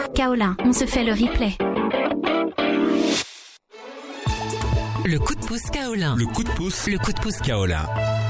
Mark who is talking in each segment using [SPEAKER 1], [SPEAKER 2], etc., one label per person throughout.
[SPEAKER 1] Kaolin, on se fait le replay.
[SPEAKER 2] Le coup de pouce Kaolin.
[SPEAKER 3] Le coup de pouce.
[SPEAKER 2] Le coup de pouce
[SPEAKER 3] Kaolin.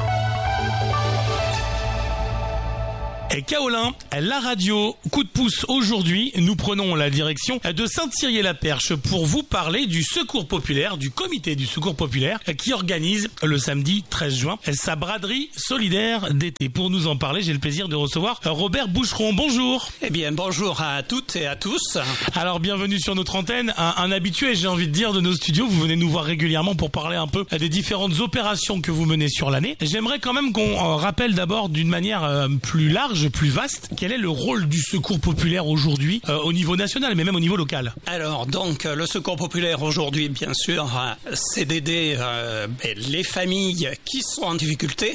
[SPEAKER 3] Et Kaolin, la radio, coup de pouce aujourd'hui, nous prenons la direction de Saint-Thirier-la-Perche pour vous parler du Secours Populaire, du comité du Secours Populaire qui organise le samedi 13 juin sa braderie solidaire d'été. Pour nous en parler, j'ai le plaisir de recevoir Robert Boucheron. Bonjour.
[SPEAKER 4] Eh bien, bonjour à toutes et à tous.
[SPEAKER 3] Alors, bienvenue sur notre antenne. Un habitué, j'ai envie de dire, de nos studios. Vous venez nous voir régulièrement pour parler un peu des différentes opérations que vous menez sur l'année. J'aimerais quand même qu'on rappelle d'abord d'une manière plus large, plus vaste, quel est le rôle du Secours Populaire aujourd'hui au niveau national, mais même au niveau local.
[SPEAKER 4] Alors donc le Secours Populaire aujourd'hui, bien sûr, c'est d'aider les familles qui sont en difficulté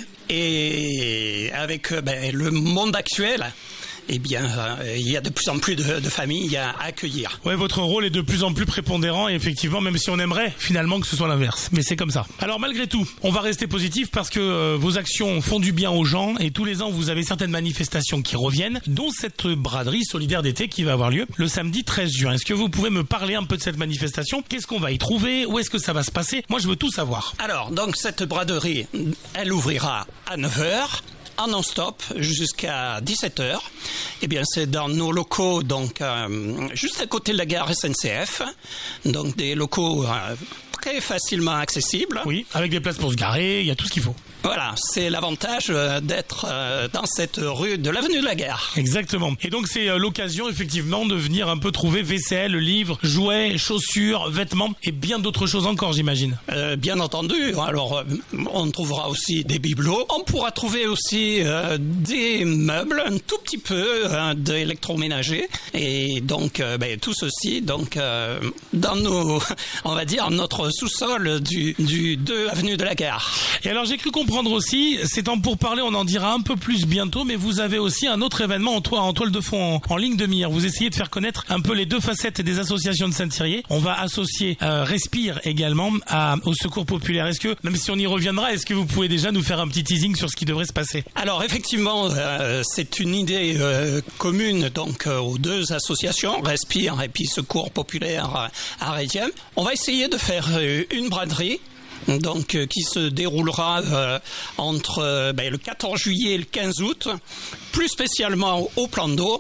[SPEAKER 4] et avec le monde actuel. Eh bien, il y a de plus en plus de familles à accueillir.
[SPEAKER 3] Ouais, votre rôle est de plus en plus prépondérant et effectivement, même si on aimerait finalement que ce soit l'inverse. Mais c'est comme ça. Alors malgré tout, on va rester positif parce que vos actions font du bien aux gens et tous les ans, vous avez certaines manifestations qui reviennent, dont cette braderie solidaire d'été qui va avoir lieu le samedi 13 juin. Est-ce que vous pouvez me parler un peu de cette manifestation ? Qu'est-ce qu'on va y trouver ? Où est-ce que ça va se passer ? Moi, je veux tout savoir.
[SPEAKER 4] Alors, donc cette braderie, elle ouvrira à 9h. En non-stop jusqu'à 17h. Eh bien, c'est dans nos locaux, donc juste à côté de la gare SNCF. Donc des locaux très facilement accessibles.
[SPEAKER 3] Oui, avec des places pour se garer, il y a tout ce qu'il faut.
[SPEAKER 4] Voilà, c'est l'avantage d'être dans cette rue de l'avenue de la Gare.
[SPEAKER 3] Exactement. Et donc c'est l'occasion effectivement de venir un peu trouver vaisselle, livres, jouets, chaussures, vêtements et bien d'autres choses encore, j'imagine.
[SPEAKER 4] Bien entendu. Alors on trouvera aussi des bibelots. On pourra trouver aussi des meubles, un tout petit peu d'électroménager. Et donc tout ceci donc dans nos, on va dire notre sous-sol du 2 avenue de la Gare.
[SPEAKER 3] Et alors j'ai cru comprendre aussi, c'est en pourparler, on en dira un peu plus bientôt, mais vous avez aussi un autre événement en toile de fond, en ligne de mire. Vous essayez de faire connaître un peu les deux facettes des associations de Saint-Thirier. On va associer Respire également au Secours Populaire. Est-ce que, même si on y reviendra, est-ce que vous pouvez déjà nous faire un petit teasing sur ce qui devrait se passer ?
[SPEAKER 4] Alors effectivement, c'est une idée commune donc aux deux associations, Respire et puis Secours Populaire à Rédiem. On va essayer de faire une braderie. Donc qui se déroulera entre le 14 juillet et le 15 août, plus spécialement au plan d'eau.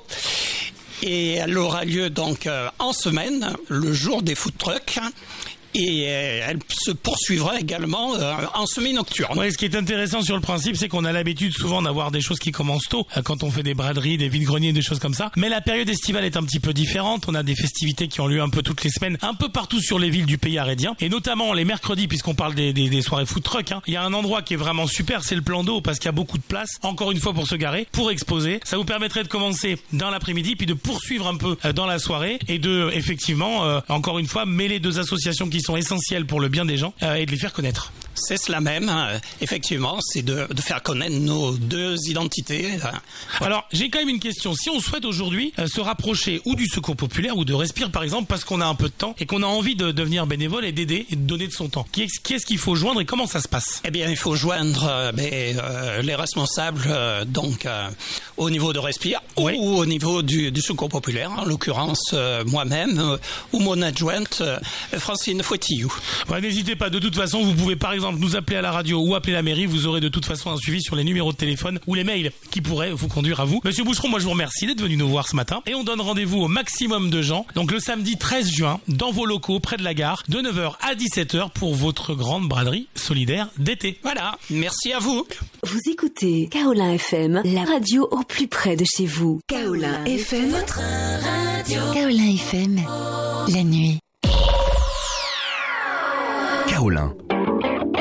[SPEAKER 4] Et elle aura lieu donc en semaine, le jour des food trucks. Et elle se poursuivra également en semi-nocturne.
[SPEAKER 3] Oui, ce qui est intéressant sur le principe, c'est qu'on a l'habitude souvent d'avoir des choses qui commencent tôt, quand on fait des braderies, des vide-greniers, des choses comme ça. Mais la période estivale est un petit peu différente. On a des festivités qui ont lieu un peu toutes les semaines, un peu partout sur les villes du pays arédien. Et notamment les mercredis, puisqu'on parle des soirées food truck. Il y a un endroit qui est vraiment super, c'est le plan d'eau, parce qu'il y a beaucoup de place, encore une fois pour se garer, pour exposer. Ça vous permettrait de commencer dans l'après-midi, puis de poursuivre un peu dans la soirée, et de, effectivement, encore une fois, mêler deux associations qui sont essentielles pour le bien des gens et de les faire connaître.
[SPEAKER 4] C'est cela même, effectivement, c'est de faire connaître nos deux identités.
[SPEAKER 3] Alors, j'ai quand même une question. Si on souhaite aujourd'hui se rapprocher ou du Secours Populaire ou de Respire, par exemple, parce qu'on a un peu de temps et qu'on a envie de devenir bénévole et d'aider et de donner de son temps, qui est-ce qu'il faut joindre et comment ça se passe ?
[SPEAKER 4] Eh bien, il faut joindre les responsables donc au niveau de Respire ou au niveau du Secours Populaire, en l'occurrence moi-même ou mon adjointe Francine Fouettillou.
[SPEAKER 3] Ouais, n'hésitez pas, de toute façon, vous pouvez par exemple nous appeler à la radio ou appeler la mairie, vous aurez de toute façon un suivi sur les numéros de téléphone ou les mails qui pourraient vous conduire à vous. Monsieur Boucheron, moi je vous remercie d'être venu nous voir ce matin et on donne rendez-vous au maximum de gens, donc le samedi 13 juin, dans vos locaux, près de la gare, de 9h à 17h pour votre grande braderie solidaire d'été.
[SPEAKER 4] Voilà, merci à vous.
[SPEAKER 5] Vous écoutez Kaolin FM, la radio au plus près de chez vous. Kaolin FM, votre radio.
[SPEAKER 2] Kaolin FM, la nuit.
[SPEAKER 6] Kaolin.